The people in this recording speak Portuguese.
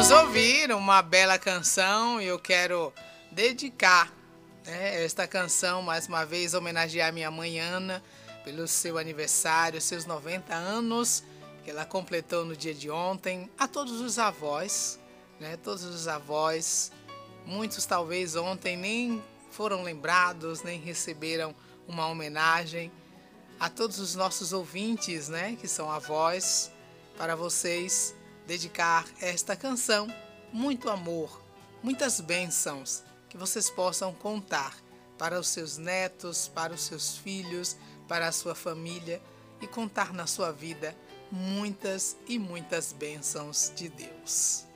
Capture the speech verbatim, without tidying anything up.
Vamos ouvir uma bela canção e eu quero dedicar, né, esta canção mais uma vez, homenagear minha mãe Ana pelo seu aniversário, seus noventa anos, que ela completou no dia de ontem. A todos os avós, né, todos os avós, muitos talvez ontem nem foram lembrados, nem receberam uma homenagem. A todos os nossos ouvintes, né, que são avós, para vocês dedicar esta canção, muito amor, muitas bênçãos, que vocês possam contar para os seus netos, para os seus filhos, para a sua família e contar na sua vida muitas e muitas bênçãos de Deus.